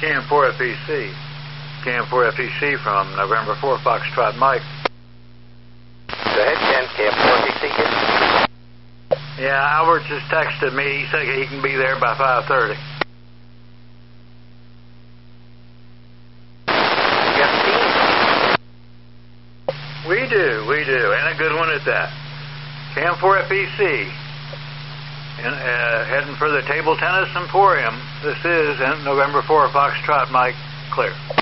Cam 4 FEC. Cam 4 FEC from November 4 Foxtrot Mike. Go ahead, Cam 4 FEC. Yeah, Albert just texted me. He said he can be there by 5:30. You got a team? We do, and a good one at that. Cam 4 FEC. And, heading for the Table Tennis Emporium. This is November 4 Foxtrot Mike. Clear.